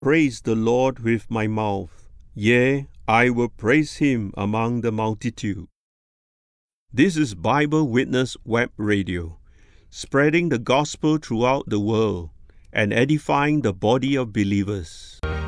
praise the Lord with my mouth. Yea, I will praise him among the multitude. This is Bible Witness Web Radio, spreading the gospel throughout the world and edifying the body of believers.